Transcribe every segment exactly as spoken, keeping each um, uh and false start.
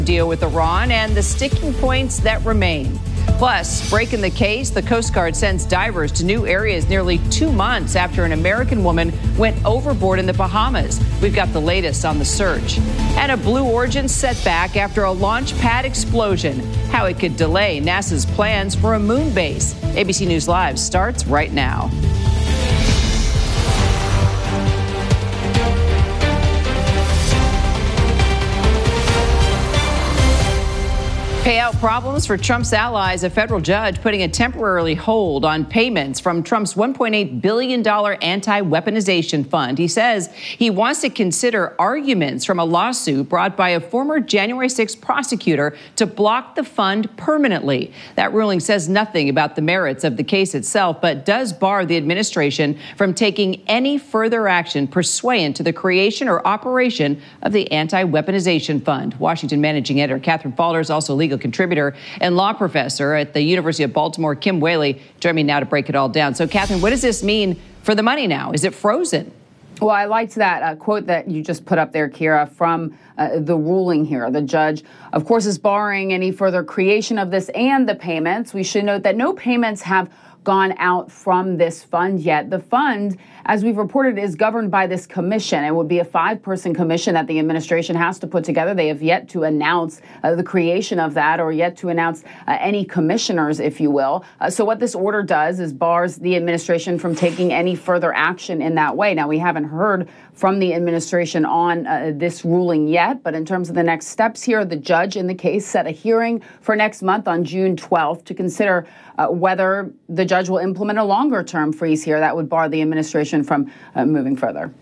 deal with Iran and the sticking points that remain. Plus, breaking the case, the Coast Guard sends divers to new areas nearly two months after an American woman went overboard in the Bahamas. We've got the latest on the search. And a Blue Origin setback after a launch pad explosion. How it could delay NASA's plans for a moon base. A B C News Live starts right now. Payout problems for Trump's allies. A federal judge putting a temporary hold on payments from Trump's one point eight billion dollars anti-weaponization fund. He says he wants to consider arguments from a lawsuit brought by a former January sixth prosecutor to block the fund permanently. That ruling says nothing about the merits of the case itself, but does bar the administration from taking any further action pursuant to the creation or operation of the anti-weaponization fund. Washington managing editor Catherine Falter is also legal contributor and law professor at the University of Baltimore. Kim Whaley join me now to break it all down. So, Catherine, what does this mean for the money now? Is it frozen? Well, I liked that uh, quote that you just put up there, Kira, from uh, the ruling here. The judge, of course, is barring any further creation of this and the payments. We should note that no payments have gone out from this fund yet. The fund, as we've reported, is governed by this commission. It would be a five-person commission that the administration has to put together. They have yet to announce uh, the creation of that or yet to announce uh, any commissioners, if you will. Uh, so what this order does is bars the administration from taking any further action in that way. Now, we haven't heard from the administration on uh, this ruling yet, but in terms of the next steps here, the judge in the case set a hearing for next month on June twelfth to consider uh, whether the judge will implement a longer-term freeze here that would bar the administration from uh, moving further.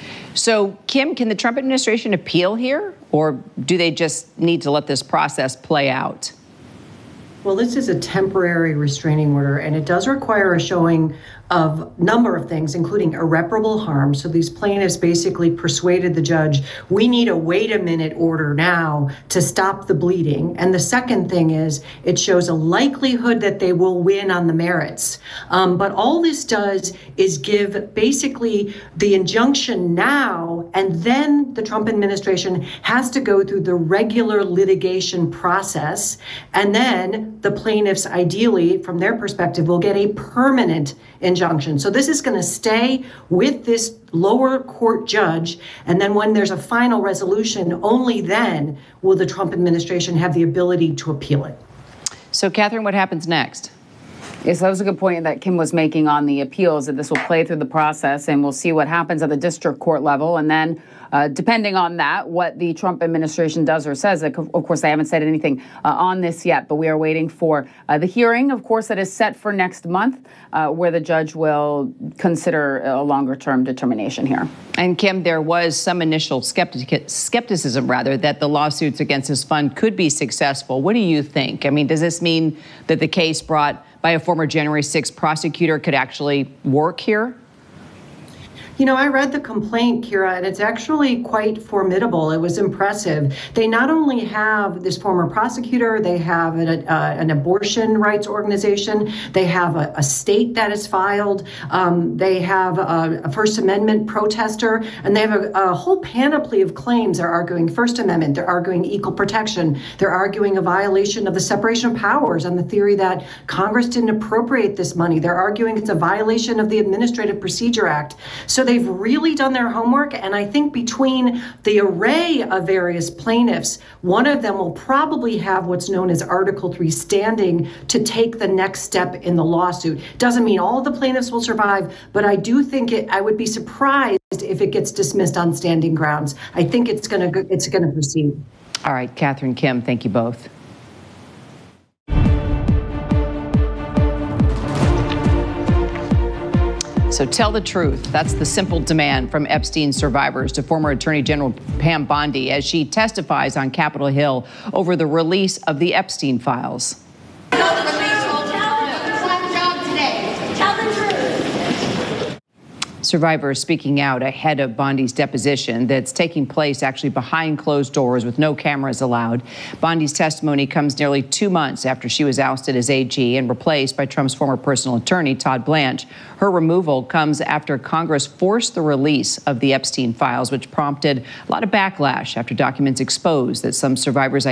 So, Kim, can the Trump administration appeal here, or do they just need to let this process play out? Well, this is a temporary restraining order, and it does require a showing of a number of things, including irreparable harm. So these plaintiffs basically persuaded the judge, we need a wait a minute order now to stop the bleeding. And the second thing is it shows a likelihood that they will win on the merits. Um, but all this does is give basically the injunction now, and then the Trump administration has to go through the regular litigation process. And then the plaintiffs, ideally, from their perspective, will get a permanent injunction. So this is going to stay with this lower court judge. And then when there's a final resolution, only then will the Trump administration have the ability to appeal it. So, Catherine, what happens next? Yes, that was a good point that Kim was making on the appeals, that this will play through the process and we'll see what happens at the district court level. And then uh, depending on that, what the Trump administration does or says. Of course, they haven't said anything uh, on this yet, but we are waiting for uh, the hearing, of course, that is set for next month, uh, where the judge will consider a longer term determination here. And Kim, there was some initial skeptic- skepticism, rather, that the lawsuits against this fund could be successful. What do you think? I mean, does this mean that the case brought by a former January sixth prosecutor could actually work here? You know, I read the complaint, Kira, and it's actually quite formidable. It was impressive. They not only have this former prosecutor, they have an, uh, an abortion rights organization, they have a, a state that is filed, um, they have a, a First Amendment protester, and they have a, a whole panoply of claims. They're arguing First Amendment, they're arguing equal protection, they're arguing a violation of the separation of powers on the theory that Congress didn't appropriate this money. They're arguing it's a violation of the Administrative Procedure Act. So they've really done their homework, and I think between the array of various plaintiffs, one of them will probably have what's known as Article three standing to take the next step in the lawsuit. Doesn't mean all of the plaintiffs will survive, but I do think it, I would be surprised if it gets dismissed on standing grounds. I think it's going to it's going to proceed. All right, Catherine, Kim, thank you both. So tell the truth. That's the simple demand from Epstein survivors to former Attorney General Pam Bondi as she testifies on Capitol Hill over the release of the Epstein files. Survivors speaking out ahead of Bondi's deposition that's taking place actually behind closed doors with no cameras allowed. Bondi's testimony comes nearly two months after she was ousted as A G and replaced by Trump's former personal attorney, Todd Blanche. Her removal comes after Congress forced the release of the Epstein files, which prompted a lot of backlash after documents exposed that some survivors